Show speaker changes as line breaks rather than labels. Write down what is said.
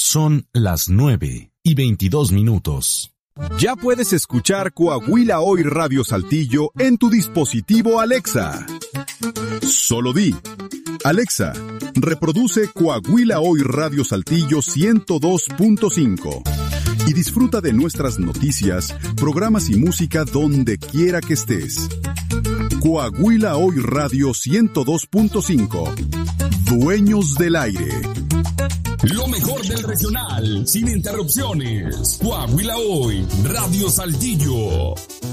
Son las 9:22.
Ya puedes escuchar Coahuila Hoy Radio Saltillo en tu dispositivo Alexa. Solo di: Alexa, reproduce Coahuila Hoy Radio Saltillo 102.5 y disfruta de nuestras noticias, programas y música donde quiera que estés. Coahuila Hoy Radio 102.5. Dueños del aire.
Lo mejor del regional, sin interrupciones. Coahuila Hoy, Radio Saltillo.